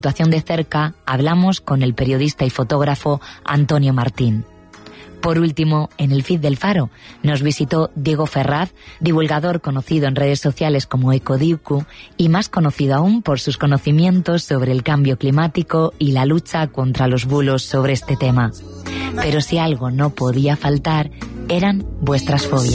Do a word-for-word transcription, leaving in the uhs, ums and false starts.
Situación de cerca, hablamos con el periodista y fotógrafo Antonio Martín. Por último, en el feed del Faro, nos visitó Diego Ferraz, divulgador conocido en redes sociales como Ecodiucu y más conocido aún por sus conocimientos sobre el cambio climático y la lucha contra los bulos sobre este tema. Pero si algo no podía faltar, eran vuestras fobias.